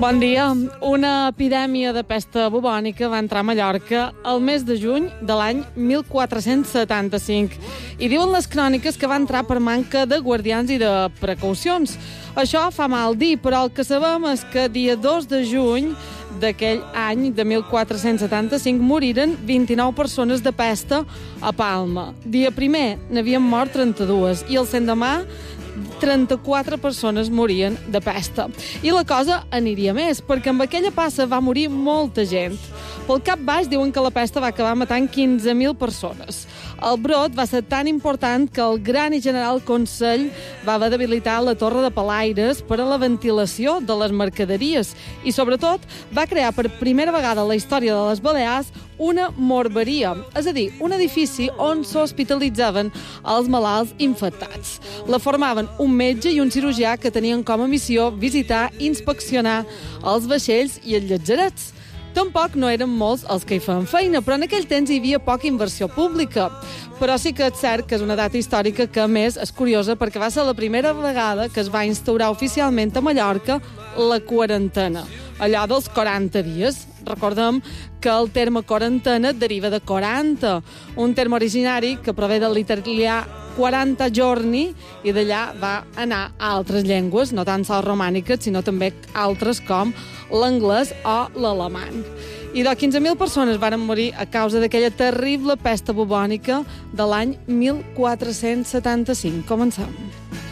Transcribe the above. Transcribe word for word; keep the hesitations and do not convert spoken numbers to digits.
Bon dia. Una epidèmia de pesta bubònica va entrar a Mallorca el mes de juny de l'any mil quatre-cents setanta-cinc. I diuen les cròniques que va entrar per manca de guardians i de precaucions. Això fa mal dir, però el que sabem és que dia dos de juny d'aquell any de mil quatre-cents setanta-cinc moriren vint-i-nou persones de pesta a Palma. Dia primer n'havien mort trenta-dues i el l'endemà trenta-quatre persones morien de pesta. I la cosa aniria més, perquè amb aquella passa va morir molta gent. Pel cap baix diuen que la pesta va acabar matant quinze mil persones. El brot va ser tan important que el gran i general Consell va haver d'habilitar la torre de palaires per a la ventilació de les mercaderies i, sobretot, va crear per primera vegada a la història de les Balears una morberia, és a dir, un edifici on s'hospitalitzaven els malalts infectats. La formaven un metge i un cirurgià que tenien com a missió visitar i inspeccionar els vaixells i els llatzerets. Tampoc no eren molts els que hi feien feina, però en aquell temps hi havia poca inversió pública. Però sí que és cert que és una data històrica que, a més, és curiosa perquè va ser la primera vegada que es va instaurar oficialment a Mallorca la quarantena, allò dels quaranta dies. Recordem que el terme quarantena deriva de quaranta, un terme originari que prové de l'italià quaranta giorni i d'allà va anar a altres llengües, no tan sols romàniques, sinó també altres com l'anglès o l'alemany. I de quinze mil persones van morir a causa d'aquella terrible pesta bubònica de l'any mil quatre-cents setanta-cinc. Comencem.